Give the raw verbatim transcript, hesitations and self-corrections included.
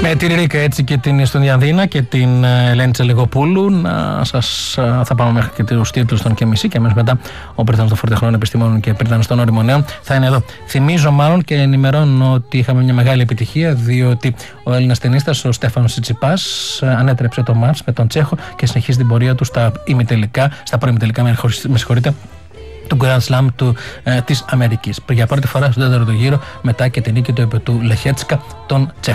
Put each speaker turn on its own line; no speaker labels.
Με τη Ρίκα έτσι και την Στονιανδίνα και την Ελένη Τσελιγοπούλου να σας, θα πάμε μέχρι και τους τίτλους των και μισή και αμέσως μετά ο Πρίτανος των Φορτεχνών Επιστημόνων και Πρίτανος των Οριμονέων θα είναι εδώ. Θυμίζω μάλλον και ενημερώνω ότι είχαμε μια μεγάλη επιτυχία, διότι ο Έλληνας τενίστας ο Στέφανος Τσιτσιπάς ανέτρεψε το μάτς με τον Τσέχο και συνεχίζει την πορεία του στα ημιτελικά, στα προημιτελικά, με συγχωρείτε, του Grand Slam του, ε, της Αμερικής. Για πρώτη φορά στον τέταρτο γύρο μετά και την νίκη του επί του Λεχέτσκα των Τσέχων.